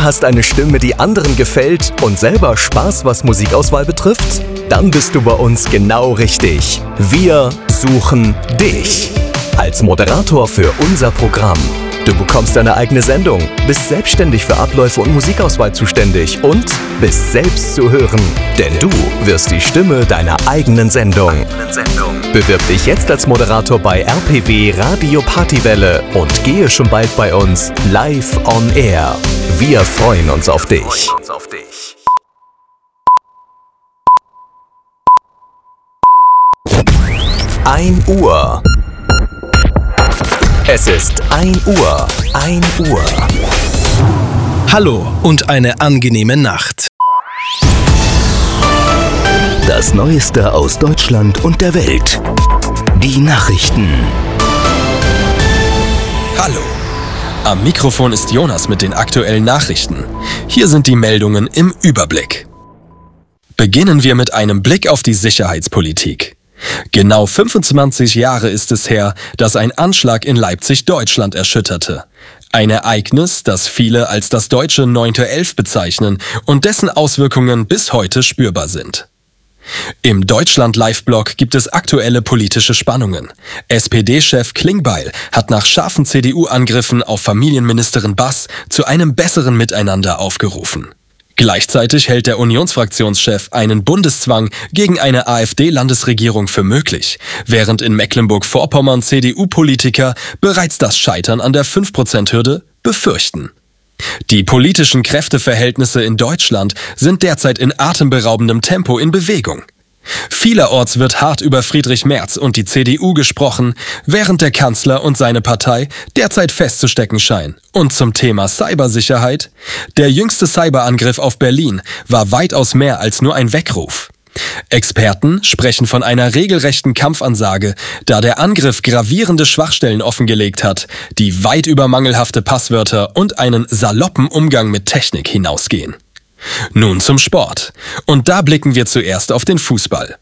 hast eine Stimme, die anderen gefällt und selber Spaß, was Musikauswahl betrifft? Dann bist du bei uns genau richtig. Wir suchen dich als Moderator für unser Programm. Du bekommst eine eigene Sendung, bist selbstständig für Abläufe und Musikauswahl zuständig und bist selbst zu hören. Denn du wirst die Stimme deiner eigenen Sendung. Bewirb dich jetzt als Moderator bei RPW Radio Partywelle und gehe schon bald bei uns live on air. Wir freuen uns auf dich. 1 Uhr. Es ist 1 Uhr. 1 Uhr. Hallo und eine angenehme Nacht. Das Neueste aus Deutschland und der Welt. Die Nachrichten. Hallo. Am Mikrofon ist Jonas mit den aktuellen Nachrichten. Hier sind die Meldungen im Überblick. Beginnen wir mit einem Blick auf die Sicherheitspolitik. Genau 25 Jahre ist es her, dass ein Anschlag in Leipzig Deutschland erschütterte. Ein Ereignis, das viele als das deutsche 9.11 bezeichnen und dessen Auswirkungen bis heute spürbar sind. Im Deutschland-Live-Blog gibt es aktuelle politische Spannungen. SPD-Chef Klingbeil hat nach scharfen CDU-Angriffen auf Familienministerin Bass zu einem besseren Miteinander aufgerufen. Gleichzeitig hält der Unionsfraktionschef einen Bundeszwang gegen eine AfD-Landesregierung für möglich, während in Mecklenburg-Vorpommern CDU-Politiker bereits das Scheitern an der 5%-Hürde befürchten. Die politischen Kräfteverhältnisse in Deutschland sind derzeit in atemberaubendem Tempo in Bewegung. Vielerorts wird hart über Friedrich Merz und die CDU gesprochen, während der Kanzler und seine Partei derzeit festzustecken scheinen. Und zum Thema Cybersicherheit: Der jüngste Cyberangriff auf Berlin war weitaus mehr als nur ein Weckruf. Experten sprechen von einer regelrechten Kampfansage, da der Angriff gravierende Schwachstellen offengelegt hat, die weit über mangelhafte Passwörter und einen saloppen Umgang mit Technik hinausgehen. Nun zum Sport. Und da blicken wir zuerst auf den Fußball.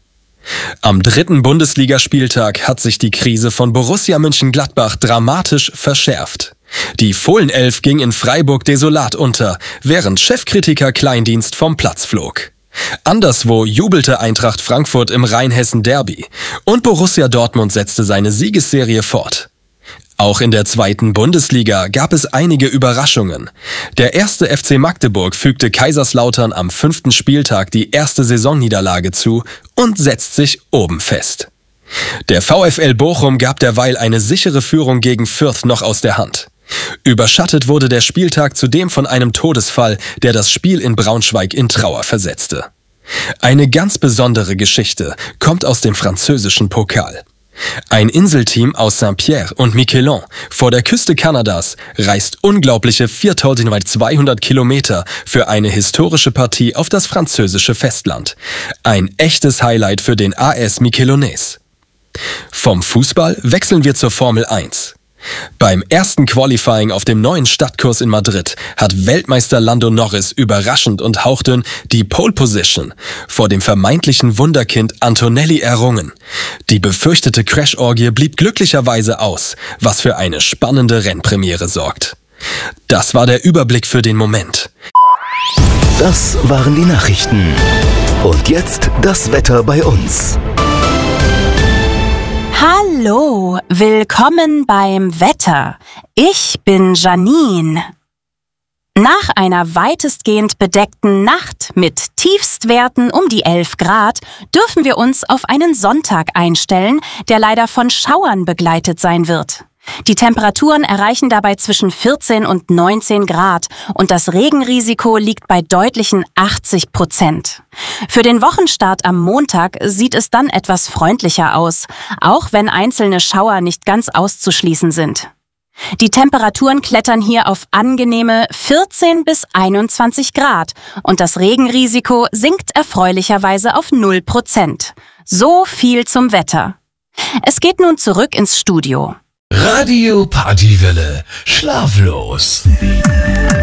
Am 3. Bundesligaspieltag hat sich die Krise von Borussia Mönchengladbach dramatisch verschärft. Die Fohlenelf ging in Freiburg desolat unter, während Chefkritiker Kleindienst vom Platz flog. Anderswo jubelte Eintracht Frankfurt im Rheinhessen-Derby und Borussia Dortmund setzte seine Siegesserie fort. Auch in der 2. Bundesliga gab es einige Überraschungen. Der 1. FC Magdeburg fügte Kaiserslautern am 5. Spieltag die erste Saisonniederlage zu und setzt sich oben fest. Der VfL Bochum gab derweil eine sichere Führung gegen Fürth noch aus der Hand. Überschattet wurde der Spieltag zudem von einem Todesfall, der das Spiel in Braunschweig in Trauer versetzte. Eine ganz besondere Geschichte kommt aus dem französischen Pokal. Ein Inselteam aus Saint-Pierre und Miquelon vor der Küste Kanadas reist unglaubliche 4.200 Kilometer für eine historische Partie auf das französische Festland. Ein echtes Highlight für den AS Miquelonais. Vom Fußball wechseln wir zur Formel 1. Beim ersten Qualifying auf dem neuen Stadtkurs in Madrid hat Weltmeister Lando Norris überraschend und hauchdünn die Pole Position vor dem vermeintlichen Wunderkind Antonelli errungen. Die befürchtete Crash-Orgie blieb glücklicherweise aus, was für eine spannende Rennpremiere sorgt. Das war der Überblick für den Moment. Das waren die Nachrichten. Und jetzt das Wetter bei uns. Hallo, willkommen beim Wetter. Ich bin Janine. Nach einer weitestgehend bedeckten Nacht mit Tiefstwerten um die 11 Grad dürfen wir uns auf einen Sonntag einstellen, der leider von Schauern begleitet sein wird. Die Temperaturen erreichen dabei zwischen 14 und 19 Grad und das Regenrisiko liegt bei deutlichen 80%. Für den Wochenstart am Montag sieht es dann etwas freundlicher aus, auch wenn einzelne Schauer nicht ganz auszuschließen sind. Die Temperaturen klettern hier auf angenehme 14 bis 21 Grad und das Regenrisiko sinkt erfreulicherweise auf 0%. So viel zum Wetter. Es geht nun zurück ins Studio. Radio Partywelle. Schlaflos.